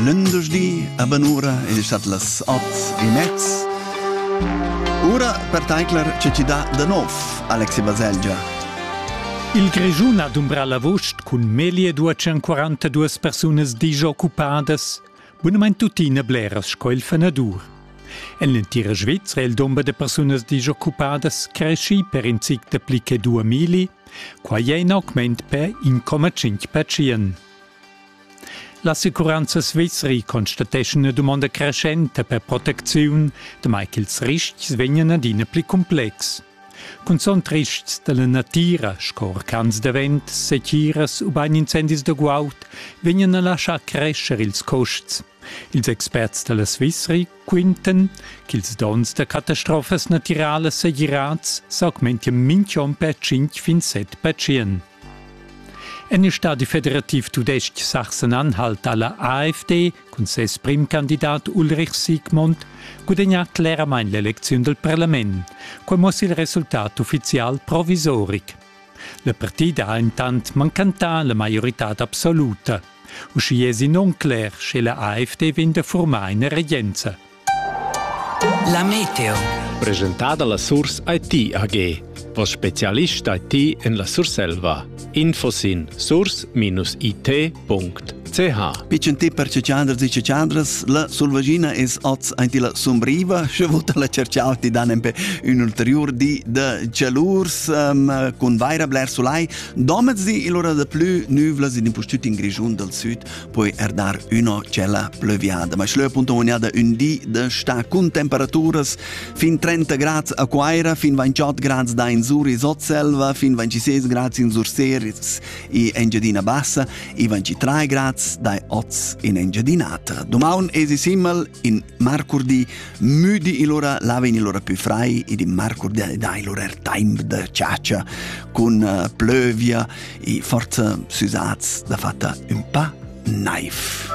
lunedì a Benura ed è stato las 8:30. Ora per Teicler ci dà da nuovo Alexi Baselgia. Il Grigiun ha d'umbrar la vost con 1242 personas disoccupadas, buonament tutina bleras scoil fenadur. En l'intera Svizzera il nombre de personas disoccupadas cresci per in cic de plique 2000, qua è in augment per 1,5%. L'assicuranza svizzeri constatesce una domanda crescente per protezione, da mai che ils rischi vengono adina pli complex. Con son rischi della natura, scorcans de vent, sechiras o bain incendis de guaut, vengono a lasciar crescere ils costs. Ils experts della Svizzeri quinten che ils dons de catastrofes naturales segirats s'augmentian minchon per 5-7%. En Stadio Federativ Tudestg Sachsen-Anhalt alla AfD, con ses primcandidat Ulrich Siegmund, guadagna claramente l'elezione del Parlament, come il risultato ufficiale provisoric. La partita ha intant mancantà la maggiorità assoluta. Usci è non clar se la AfD vende formare una regenza. La meteo. Presentata la Source IT AG, vos specialist IT en la Surselva. Infosin source-it.ch. Picenti per cecciandras e cecciandras, la sulvagina es oz anti la sombriva, scevuta la cerciauti danempe un ulterior di de calurs con vaira bler solai, domezzi l'ora de plü nuvlas in impostut in Grigiun del Sud, poi dar uno cella plöviada. Ma schlö punto moniada un di de sta con temperaturas fin 30 gradi a Quaira, fin 28 gradi da in Sur e Sotselva, fin 26 gradi in Surseris e Engiadina Bassa e 23 gradi dai oz in Engiadinata. Domaun esi simmel in Marcurdi müdi l'ora laven l'ora più frai ed in Marcurdi dai l'ora time de ciaccia con plövia e forza susats da fatta un pa naif.